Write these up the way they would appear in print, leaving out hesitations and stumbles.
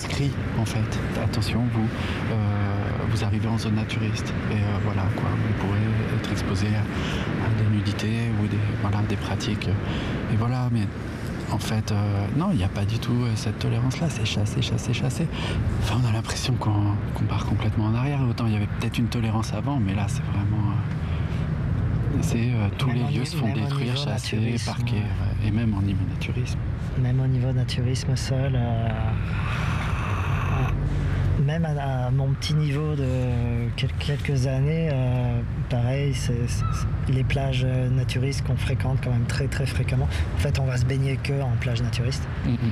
inscrit en fait. Attention, vous arrivez en zone naturiste et voilà quoi, vous pourrez être exposé à des nudités ou des pratiques. Et voilà, mais en fait, non, il n'y a pas du tout cette tolérance-là, c'est chassé. Enfin, on a l'impression qu'on part complètement en arrière. Autant il y avait peut-être une tolérance avant, mais là, c'est vraiment... tous les lieux se font détruire, chasser, parquer, et même en niveau naturisme. Même au niveau naturisme seul, même à mon petit niveau de quelques années, pareil, c'est les plages naturistes qu'on fréquente quand même très très fréquemment. En fait, on va se baigner que en plage naturiste.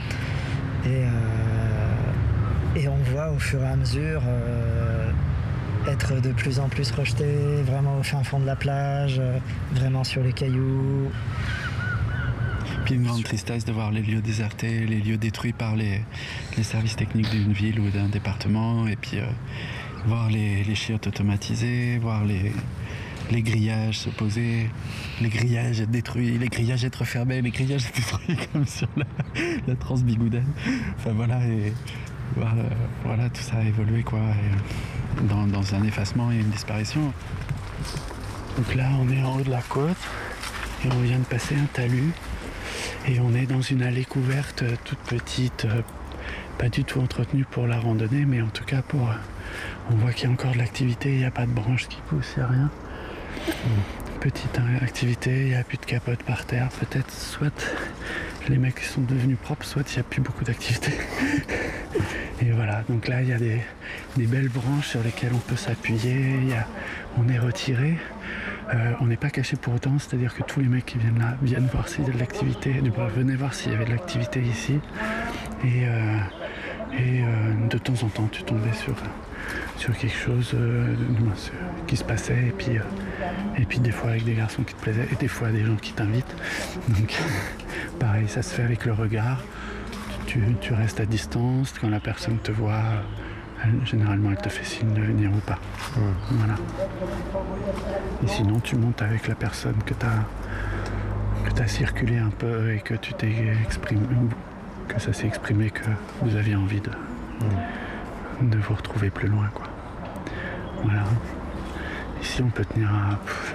Et on voit au fur et à mesure être de plus en plus rejeté, vraiment au fin fond de la plage, vraiment sur les cailloux. Puis une grande tristesse de voir les lieux désertés, les lieux détruits par les services techniques d'une ville ou d'un département, et puis voir les chiottes automatisées, voir les grillages se poser, les grillages être détruits, les grillages être refermés, les grillages être détruits comme sur la Transbigoudaine. Enfin voilà, et voilà, tout ça a évolué quoi, et, dans un effacement et une disparition. Donc là on est en haut de la côte et on vient de passer un talus et on est dans une allée couverte toute petite, pas du tout entretenue pour la randonnée, mais en tout cas on voit qu'il y a encore de l'activité, il n'y a pas de branches qui poussent, il n'y a rien. Petite activité, il n'y a plus de capote par terre, peut-être soit les mecs sont devenus propres, soit il n'y a plus beaucoup d'activité. Et voilà, donc là il y a des belles branches sur lesquelles on peut s'appuyer, on est retiré, on n'est pas caché pour autant, c'est-à-dire que tous les mecs qui viennent là viennent voir s'il y a de l'activité, venaient voir s'il y avait de l'activité ici, et de temps en temps tu tombais sur quelque chose qui se passait, et puis des fois avec des garçons qui te plaisaient, et des fois des gens qui t'invitent, donc pareil, ça se fait avec le regard. Tu restes à distance, quand la personne te voit, généralement elle te fait signe de venir ou pas. Voilà. Et sinon tu montes avec la personne que t'as circulé un peu et que tu t'es exprimé, que ça s'est exprimé que vous aviez envie de vous retrouver plus loin quoi. Voilà. Ici on peut tenir à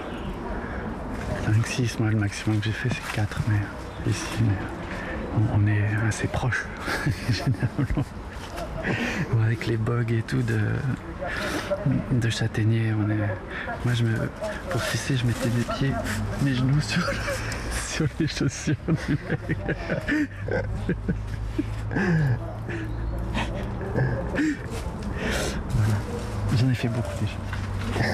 5-6, moi le maximum que j'ai fait c'est 4, mais ici on est assez proche généralement. Avec les bogues et tout de châtaignier, moi pour pisser je mettais mes genoux sur les chaussures du mec. Voilà, j'en ai fait beaucoup déjà.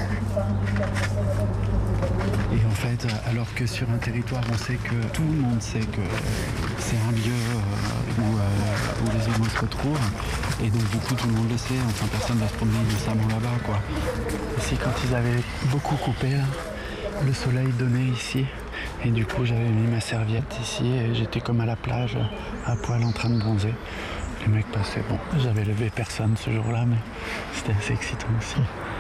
Et en fait, alors que sur un territoire, on sait que tout le monde sait que c'est un lieu où les homos se retrouvent, et donc du coup tout le monde le sait, enfin personne ne va se promener innocemment là-bas quoi. Ici quand ils avaient beaucoup coupé là, le soleil donnait ici, et du coup j'avais mis ma serviette ici et j'étais comme à la plage à poil en train de bronzer. Les mecs passaient, bon, j'avais levé personne ce jour-là, mais c'était assez excitant aussi.